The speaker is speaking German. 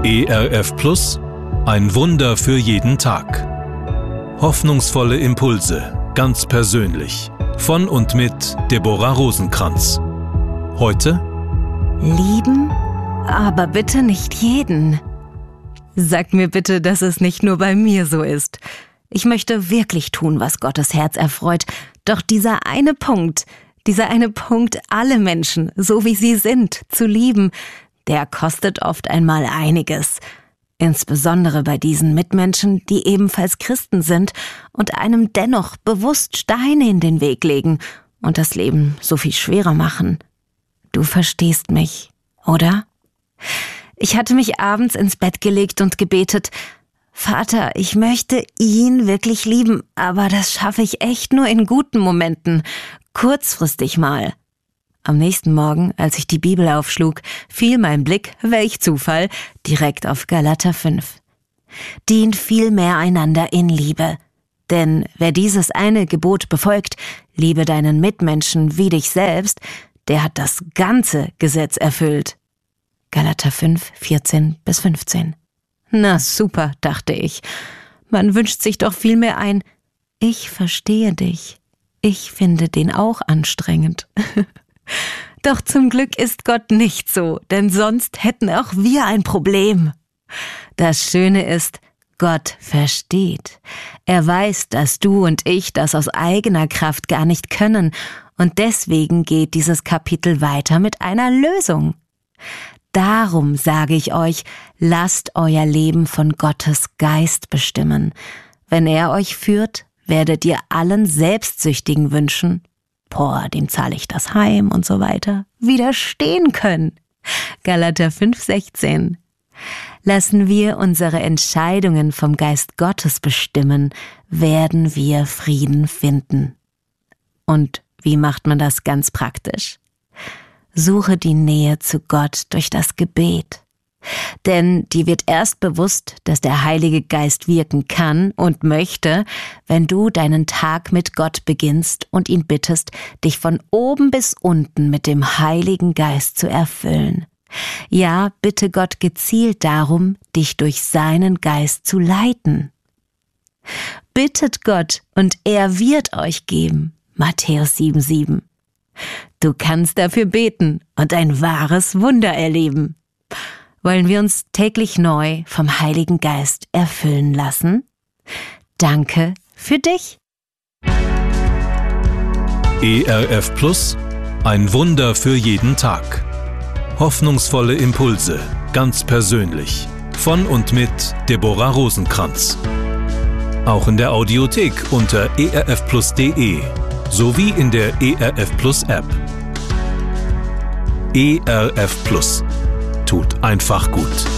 ERF Plus, ein Wunder für jeden Tag. Hoffnungsvolle Impulse, ganz persönlich. Von und mit Deborah Rosenkranz. Heute: Lieben, aber bitte nicht jeden. Sag mir bitte, dass es nicht nur bei mir so ist. Ich möchte wirklich tun, was Gottes Herz erfreut. Doch dieser eine Punkt, alle Menschen, so wie sie sind, zu lieben, der kostet oft einmal einiges. Insbesondere bei diesen Mitmenschen, die ebenfalls Christen sind und einem dennoch bewusst Steine in den Weg legen und das Leben so viel schwerer machen. Du verstehst mich, oder? Ich hatte mich abends ins Bett gelegt und gebetet: Vater, ich möchte ihn wirklich lieben, aber das schaffe ich echt nur in guten Momenten, kurzfristig mal. Am nächsten Morgen, als ich die Bibel aufschlug, fiel mein Blick, welch Zufall, direkt auf Galater 5. Dient vielmehr einander in Liebe. Denn wer dieses eine Gebot befolgt, liebe deinen Mitmenschen wie dich selbst, der hat das ganze Gesetz erfüllt. Galater 5, 14-15. Na super, dachte ich. Man wünscht sich doch vielmehr ein: Ich verstehe dich. Ich finde den auch anstrengend. Doch zum Glück ist Gott nicht so, denn sonst hätten auch wir ein Problem. Das Schöne ist, Gott versteht. Er weiß, dass du und ich das aus eigener Kraft gar nicht können, und deswegen geht dieses Kapitel weiter mit einer Lösung. Darum sage ich euch, lasst euer Leben von Gottes Geist bestimmen. Wenn er euch führt, werdet ihr allen selbstsüchtigen Wünschen, dem zahle ich das heim und so weiter, widerstehen können. Galater 5,16. Lassen wir unsere Entscheidungen vom Geist Gottes bestimmen, werden wir Frieden finden. Und wie macht man das ganz praktisch? Suche die Nähe zu Gott durch das Gebet. Denn dir wird erst bewusst, dass der Heilige Geist wirken kann und möchte, wenn du deinen Tag mit Gott beginnst und ihn bittest, dich von oben bis unten mit dem Heiligen Geist zu erfüllen. Ja, bitte Gott gezielt darum, dich durch seinen Geist zu leiten. Bittet Gott und er wird euch geben. Matthäus 7,7. Du kannst dafür beten und ein wahres Wunder erleben. Wollen wir uns täglich neu vom Heiligen Geist erfüllen lassen? Danke für dich. ERF Plus, ein Wunder für jeden Tag. Hoffnungsvolle Impulse, ganz persönlich. Von und mit Deborah Rosenkranz. Auch in der Audiothek unter erfplus.de sowie in der ERF Plus App. ERF Plus. Tut einfach gut.